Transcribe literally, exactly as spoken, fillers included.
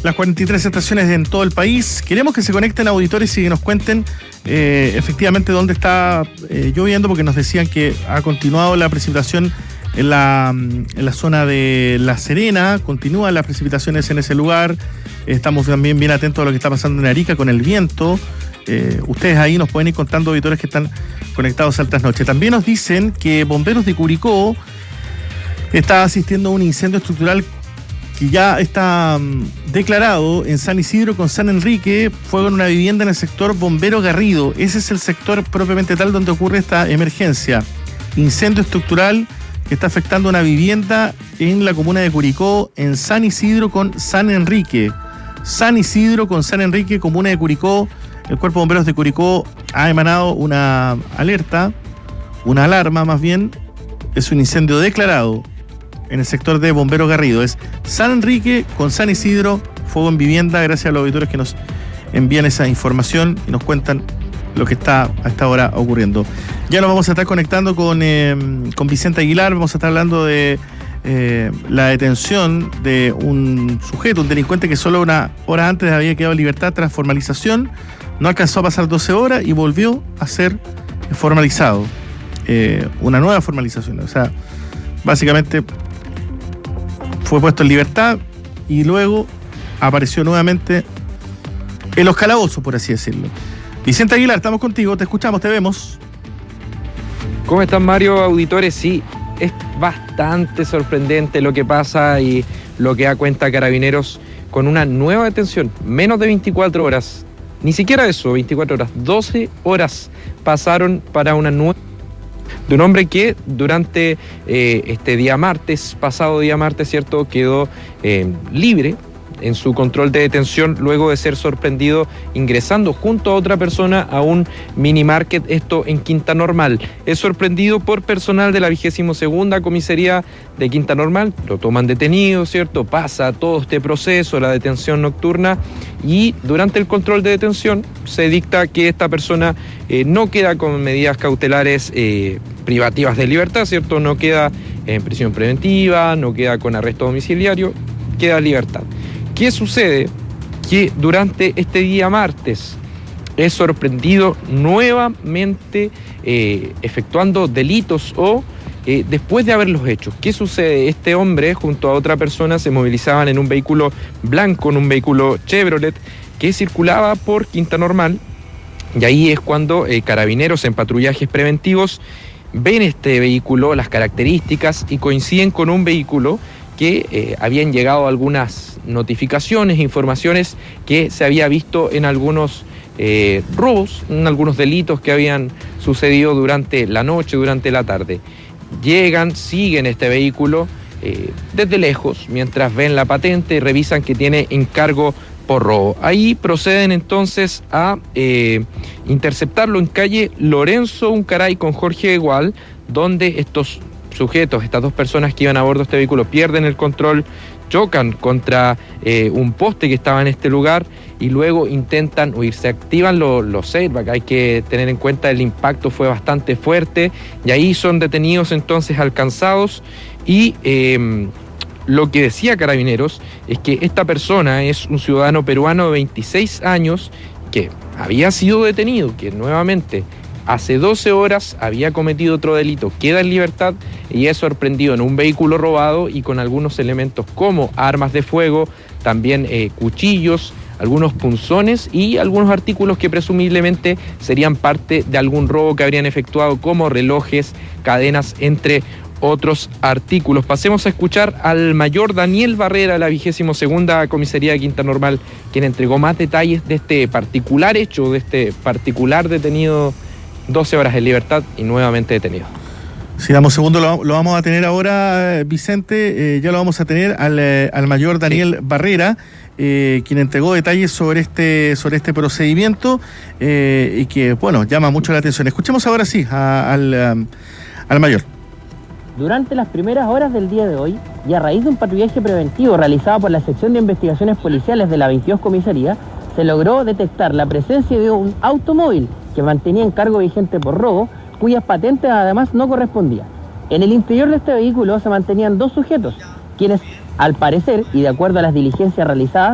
las cuarenta y tres estaciones en todo el país. Queremos que se conecten auditores y que nos cuenten eh, efectivamente dónde está eh, lloviendo, porque nos decían que ha continuado la precipitación en la, en la zona de La Serena, continúan las precipitaciones en ese lugar. Estamos también bien atentos a lo que está pasando en Arica con el viento. Eh, ustedes ahí nos pueden ir contando, auditores que están conectados al trasnoche. También nos dicen que bomberos de Curicó está asistiendo a un incendio estructural que ya está um, declarado en San Isidro con San Enrique. Fuego en una vivienda en el sector Bombero Garrido. Ese es el sector propiamente tal donde ocurre esta emergencia. Incendio estructural que está afectando una vivienda en la comuna de Curicó, en San Isidro con San Enrique. San Isidro con San Enrique, comuna de Curicó. El Cuerpo de Bomberos de Curicó ha emanado una alerta, una alarma más bien. Es un incendio declarado en el sector de Bombero Garrido. Es San Enrique con San Isidro, fuego en vivienda. Gracias a los auditores que nos envían esa información y nos cuentan lo que está a esta hora ocurriendo. Ya nos vamos a estar conectando con, eh, con Vicente Aguilar. Vamos a estar hablando de eh, la detención de un sujeto, un delincuente que solo una hora antes había quedado en libertad tras formalización. No alcanzó a pasar doce horas y volvió a ser formalizado. Eh, una nueva formalización. O sea, básicamente fue puesto en libertad y luego apareció nuevamente en los calabozos, por así decirlo. Vicente Aguilar, estamos contigo, te escuchamos, te vemos. ¿Cómo están, Mario? Auditores, sí, es bastante sorprendente lo que pasa y lo que da cuenta Carabineros con una nueva detención, menos de veinticuatro horas, ni siquiera eso, veinticuatro horas, doce horas pasaron para una nueva de un hombre que durante eh, este día martes, pasado día martes, ¿cierto?, quedó eh, libre en su control de detención luego de ser sorprendido ingresando junto a otra persona a un mini market, esto en Quinta Normal. Es sorprendido por personal de la vigésimo segunda comisaría de Quinta Normal, lo toman detenido, ¿cierto? Pasa todo este proceso, la detención nocturna, y durante el control de detención se dicta que esta persona eh, no queda con medidas cautelares eh, privativas de libertad, ¿cierto? No queda en prisión preventiva, no queda con arresto domiciliario, queda en libertad. ¿Qué sucede? Que durante este día martes es sorprendido nuevamente eh, efectuando delitos o eh, después de haberlos hecho. ¿Qué sucede? Este hombre junto a otra persona se movilizaban en un vehículo blanco, en un vehículo Chevrolet que circulaba por Quinta Normal, y ahí es cuando eh, Carabineros en patrullajes preventivos ven este vehículo, las características, y coinciden con un vehículo que eh, habían llegado algunas notificaciones, informaciones que se había visto en algunos eh, robos, en algunos delitos que habían sucedido durante la noche, durante la tarde. Llegan, siguen este vehículo eh, desde lejos, mientras ven la patente, revisan que tiene encargo por robo. Ahí proceden entonces a eh, interceptarlo en calle Lorenzo Uncaray con Jorge Igual, donde estos sujetos, estas dos personas que iban a bordo de este vehículo, pierden el control, chocan contra eh, un poste que estaba en este lugar y luego intentan huir. Se activan los, los airbags. Hay que tener en cuenta el impacto fue bastante fuerte, y ahí son detenidos entonces, alcanzados, y eh, lo que decía Carabineros es que esta persona es un ciudadano peruano de veintiséis años que había sido detenido, que nuevamente hace doce horas había cometido otro delito, queda en libertad y es sorprendido en un vehículo robado y con algunos elementos como armas de fuego, también eh, cuchillos, algunos punzones y algunos artículos que presumiblemente serían parte de algún robo que habrían efectuado, como relojes, cadenas, entre otros artículos. Pasemos a escuchar al mayor Daniel Barrera de la vigésimo segunda comisaría de Quinta Normal, quien entregó más detalles de este particular hecho, de este particular detenido, doce horas en libertad y nuevamente detenido. Sí, damos un segundo, lo, lo vamos a tener ahora, Vicente, eh, ya lo vamos a tener al, eh, al mayor Daniel sí. Barrera, eh, quien entregó detalles sobre este sobre este procedimiento eh, y que, bueno, llama mucho la atención. Escuchemos ahora sí a, al, um, al mayor. Durante las primeras horas del día de hoy, y a raíz de un patrullaje preventivo realizado por la sección de investigaciones policiales de la veintidós comisaría, se logró detectar la presencia de un automóvil que mantenía encargo vigente por robo, cuyas patentes además no correspondían. En el interior de este vehículo se mantenían dos sujetos, quienes, al parecer, y de acuerdo a las diligencias realizadas,